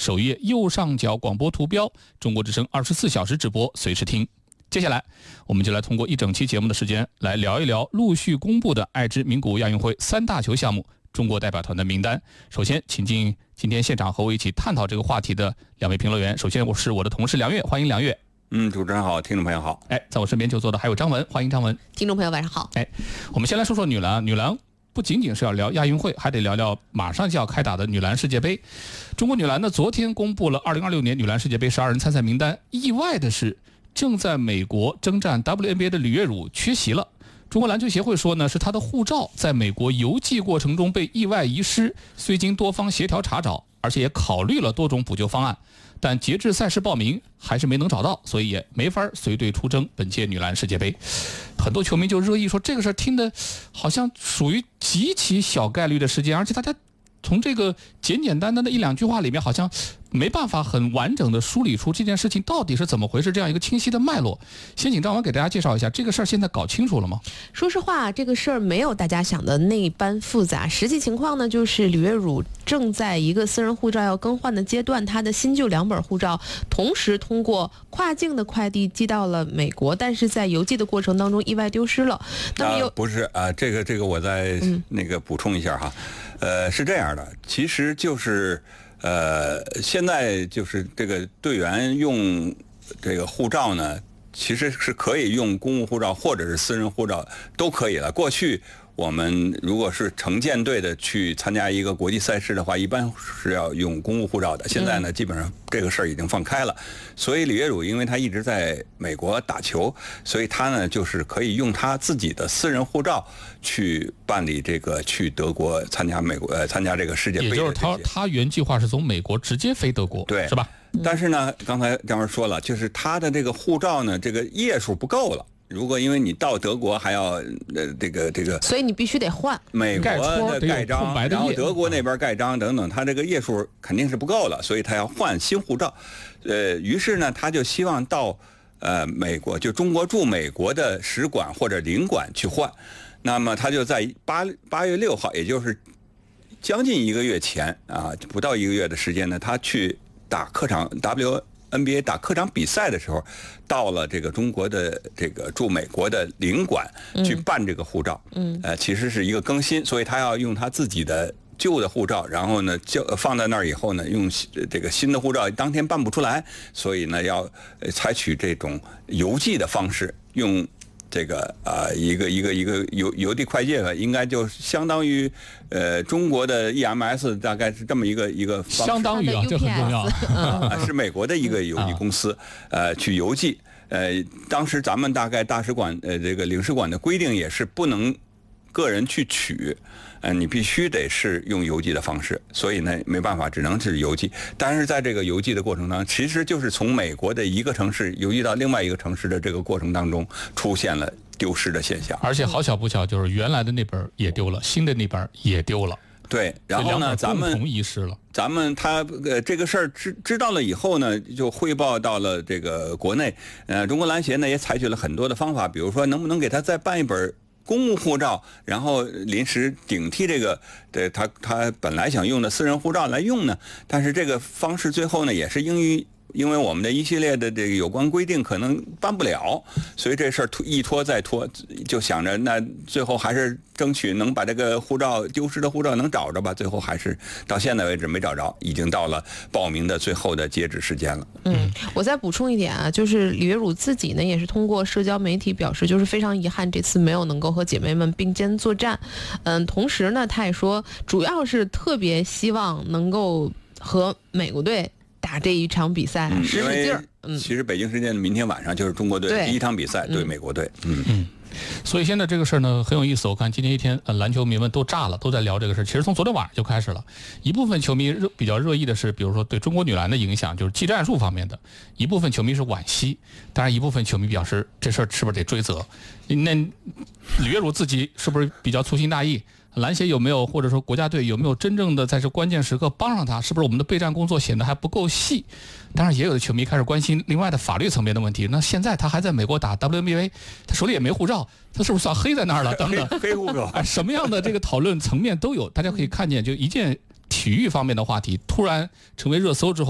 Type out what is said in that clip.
首页右上角广播图标，中国之声24小时直播，随时听。接下来，我们就来通过一整期节目的时间来聊一聊陆续公布的爱知名古屋亚运会3大球项目中国代表团的名单。首先，请进今天现场和我一起探讨这个话题的2位评论员。首先，我是我的同事梁月，欢迎梁月。 主持人好，听众朋友好。 在我身边就坐的还有张文，欢迎张文。 听众朋友晚上好。 我们先来说说女篮。女篮不仅仅是要聊亚运会，还得聊聊马上就要开打的女篮世界杯。中国女篮呢，昨天公布了2026年女篮世界杯12人参赛名单。意外的是，正在美国征战 WNBA 的李月汝缺席了。中国篮球协会说呢，是他的护照在美国邮寄过程中被意外遗失，虽经多方协调查找，而且也考虑了多种补救方案，但截至赛事报名还是没能找到，所以也没法随队出征本届女篮世界杯。很多球迷就热议说，这个事儿听得好像属于极其小概率的事件，而且大家从这个简简单单的1-2句话里面，好像没办法很完整的梳理出这件事情到底是怎么回事，这样一个清晰的脉络。先请张文给大家介绍一下这个事儿，现在搞清楚了吗？ 说实话，这个事儿没有大家想的那般复杂。实际情况呢，就是李月汝正在一个私人护照要更换的阶段，他的新旧2本护照同时通过跨境的快递寄到了美国，但是在邮寄的过程当中意外丢失了。那么不是啊，这个我再那个补充一下哈。是这样的，其实就是现在就是这个队员用这个护照呢，其实是可以用公务护照或者是私人护照都可以了。过去我们如果是成建队的去参加一个国际赛事的话，一般是要用公务护照的。现在呢，基本上这个事儿已经放开了。所以李月汝因为他一直在美国打球，所以他呢就是可以用他自己的私人护照去办理这个去德国参加参加这个世界杯的。 也就是他原计划是从美国直接飞德国， 对， 是吧？ 但是呢，刚才张文说了，就是他的这个护照呢，这个页数不够了。如果因为你到德国还要这个， 所以你必须得换美国的盖章，然后德国那边盖章等等，他这个页数肯定是不够了，所以他要换新护照。于是呢，他就希望到美国，就中国驻美国的使馆或者领馆去换。那么他就在8月6号，也就是将近1个月前啊，不到1个月的时间呢，他去打客场 WNBA 打客场比赛的时候，到了这个中国的这个驻美国的领馆去办这个护照。其实是一个更新，所以他要用他自己的旧的护照，然后呢就放在那儿以后呢，用这个新的护照当天办不出来，所以呢要采取这种邮寄的方式，用这个一个邮递快件，应该就相当于中国的 EMS， 大概是这么一个方式。 相当于啊，这很重要。 是美国的一个邮递公司去邮寄。当时咱们大概大使馆这个领事馆的规定也是不能个人去取。你必须得是用邮寄的方式，所以呢没办法，只能是邮寄。但是在这个邮寄的过程当中，其实就是从美国的一个城市邮寄到另外一个城市的这个过程当中，出现了丢失的现象。 而且好巧不巧，就是原来的那本也丢了，新的那本也丢了。 对，然后呢，咱们共同遗失了。 咱们他这个事儿知道了以后呢，就汇报到了这个国内。中国篮协呢也采取了很多的方法，比如说能不能给他再办一本公务护照，然后临时顶替这个他本来想用的私人护照来用呢？但是这个方式最后呢，也是因为我们的一系列的这个有关规定可能办不了，所以这事儿一拖再拖，就想着那最后还是争取能把这个护照丢失的护照能找着吧。最后还是到现在为止没找着，已经到了报名的最后的截止时间了。 我再补充一点啊，就是李月汝自己呢也是通过社交媒体表示，就是非常遗憾这次没有能够和姐妹们并肩作战。同时呢，他也说主要是特别希望能够和美国队打这一场比赛，使使劲儿。 其实北京时间的明天晚上就是中国队第一场比赛对美国队。 所以现在这个事儿呢很有意思，我看今天一天篮球迷们都炸了，都在聊这个事儿。其实从昨天晚上就开始了，一部分球迷比较热议的是，比如说对中国女篮的影响，就是技战术方面的；一部分球迷是惋惜，当然一部分球迷表示这事儿是不是得追责？那李月汝自己是不是比较粗心大意？篮协有没有，或者说国家队有没有真正的在这关键时刻帮上他？是不是我们的备战工作显得还不够细？当然，也有的球迷开始关心另外的法律层面的问题。那现在他还在美国打 WNBA， 他手里也没护照，他是不是算黑在那儿了？等等， 黑护照， 什么样的这个讨论层面都有。大家可以看见，就一件体育方面的话题突然成为热搜之后。